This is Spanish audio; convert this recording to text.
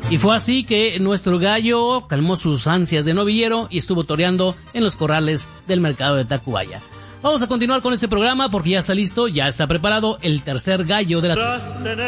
Y fue así que nuestro gallo calmó sus ansias de novillero y estuvo toreando en los corrales del mercado de Tacubaya. Vamos a continuar con este programa porque ya está listo, ya está preparado el tercer gallo de la...